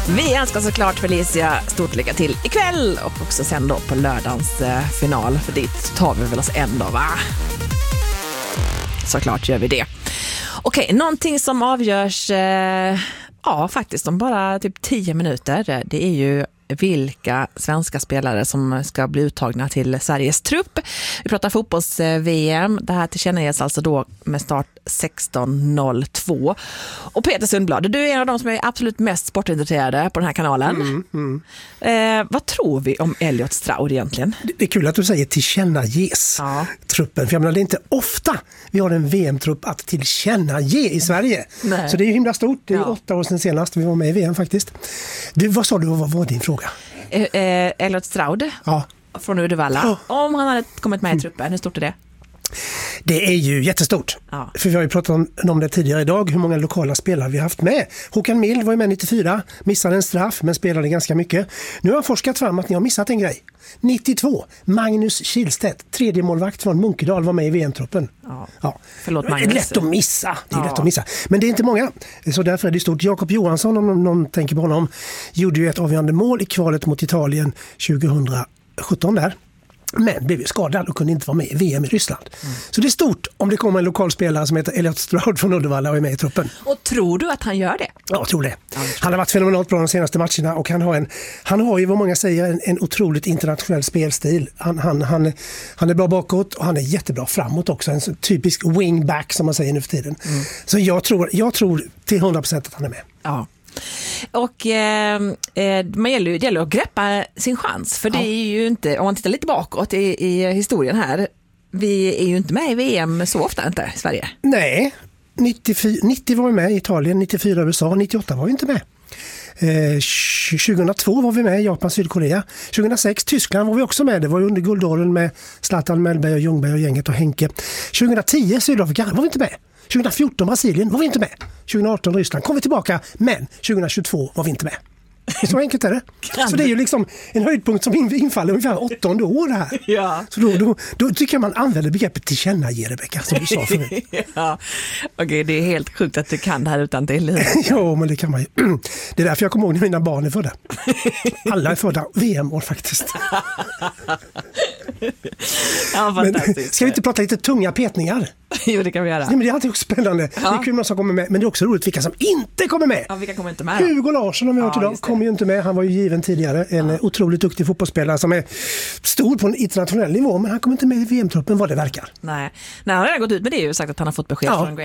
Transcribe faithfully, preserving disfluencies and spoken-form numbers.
Vi önskar såklart Felicia stort lycka till ikväll och också sen då på lördagens eh, final, för dit tar vi väl oss ändå, va? Såklart gör vi det. Okej, någonting som avgörs eh, ja, faktiskt om bara typ tio minuter, det är ju vilka svenska spelare som ska bli uttagna till Sveriges trupp. Vi pratar fotbolls-V M. Det här tillkännages alltså då med start sexton noll två. Och Peter Sundblad, du är en av de som är absolut mest sportintresserade på den här kanalen. Mm, mm. Eh, vad tror vi om Elliot Stroud egentligen? Det, det är kul att du säger tillkännages ja. truppen. För jag menar, det är inte ofta vi har en V M-trupp att tillkännage i Sverige. Nej. Så det är ju himla stort. Det är ja. åtta år sedan senast vi var med i V M faktiskt. Du, vad sa du, vad var din fråga? Eh, eh, Elliot Stroud ja. från Uddevalla. Ja. Om han hade kommit med i truppen, hur stort är det? Det är ju jättestort. Ja. För vi har ju pratat om, om det tidigare idag, hur många lokala spelare vi har haft med. Håkan Mild var ju med nittiofyra, missade en straff men spelade ganska mycket. Nu har jag forskat fram att ni har missat en grej. nittiotvå, Magnus Kihlstedt, tredje målvakt från Munkedal, var med i V M-truppen. Ja. Ja. Förlåt, Magnus. Det är lätt att missa. Det är ja. lätt att missa. Men det är inte många. Så därför är det stort. Jakob Johansson, om någon tänker på honom, gjorde ju ett avgörande mål i kvalet mot Italien tjugosjutton där. Men blev skadad och kunde inte vara med i V M i Ryssland. Mm. Så det är stort om det kommer en lokal spelare som heter Elliot Stroud från Uddevalla och är med i truppen. Och tror du att han gör det? Ja, jag tror det. Han har varit fenomenalt bra de senaste matcherna och han har, en, han har ju, vad många säger, en, en otroligt internationell spelstil. Han, han, han, han är bra bakåt och han är jättebra framåt också. En typisk wingback som man säger nu för tiden. Mm. Så jag tror, jag tror till hundra procent att han är med. Ja. Och eh, man gäller, det gäller att greppa sin chans, för det ja. är ju inte, om man tittar lite bakåt i, i historien här, vi är ju inte med i V M så ofta inte i Sverige. Nej, nittiofyra, nittio var vi med i Italien, nittiofyra U S A, nittioåtta var vi inte med. Eh, tjugohundratvå var vi med i Japan, Sydkorea. tjugohundrasex Tyskland var vi också med. Det var ju under guldåren med Zlatan, Mellberg och Ljungberg och gänget och Henke. tjugohundratio Sydafrika var vi inte med. tjugohundrafjorton Brasilien var vi inte med. tjugohundraarton Ryssland kom vi tillbaka, men tjugohundratjugotvå var vi inte med. Så enkelt är det. Så det är ju liksom en höjdpunkt som infaller ungefär åttonde år det här. Ja. Så då, då, då tycker jag man använder begreppet tillkännage, Rebecka, som du sa förut. Ja. Okej, det är helt sjukt att du kan det här utan till. Ja, men det kan man ju. Det är därför jag kommer ihåg när mina barn är födda. Alla är födda V M-år faktiskt. Ja, fantastiskt. Men, ska vi inte prata lite tunga petningar? Jo, det kan vi göra. Nej, men det är alltid också spännande. Ja. Det är kul som kommer med, men det är också roligt vilka som inte kommer med. Ja, vilka kommer inte med? Hugo Larsson, om jag har hört idag, kommer ju inte med. Han var ju given tidigare. En ja. otroligt duktig fotbollsspelare som är stor på en internationell nivå, men han kommer inte med i V M-truppen vad det verkar. Nej, Nej han har redan gått ut med det och sagt att han har fått besked ja. från